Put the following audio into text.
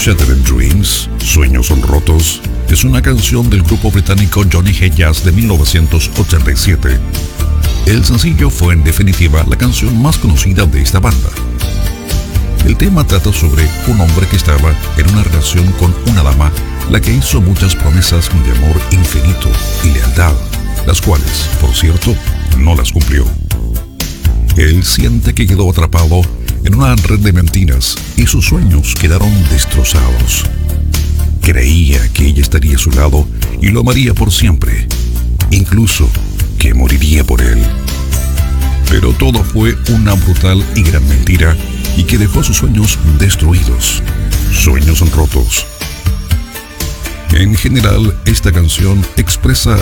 Shattered Dreams, Sueños Rotos, es una canción del grupo británico Johnny Hey Jazz de 1987. El sencillo fue en definitiva la canción más conocida de esta banda. El tema trata sobre un hombre que estaba en una relación con una dama, la que hizo muchas promesas de amor infinito y lealtad, las cuales, por cierto, no las cumplió. Él siente que quedó atrapado en una red de mentiras y sus sueños quedaron destrozados. Creía que ella estaría a su lado y lo amaría por siempre, incluso que moriría por él. Pero todo fue una brutal y gran mentira y que dejó sus sueños destruidos, sueños rotos. En general, esta canción expresa